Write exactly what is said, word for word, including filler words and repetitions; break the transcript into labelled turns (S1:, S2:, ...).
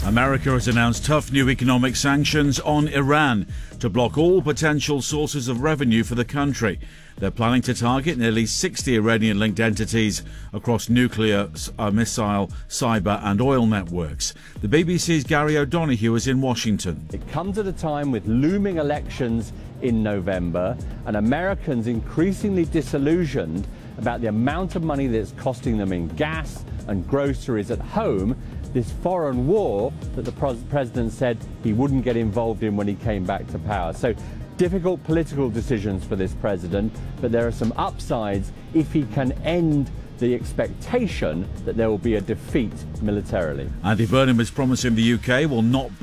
S1: America has announced tough new economic sanctions on Iran to block all potential sources of revenue for the country. They're planning to target nearly sixty Iranian-linked entities across nuclear, uh, missile, cyber and oil networks. The B B C's Gary O'Donoghue is in Washington.
S2: It comes at a time with looming elections in November and Americans increasingly disillusioned about the amount of money that's costing them in gas and groceries at home, this foreign war that the president said he wouldn't get involved in when he came back to power. So difficult political decisions for this president, but there are some upsides if he can end the expectation that there will be a defeat militarily.
S1: Andy Burnham is promising the U K will not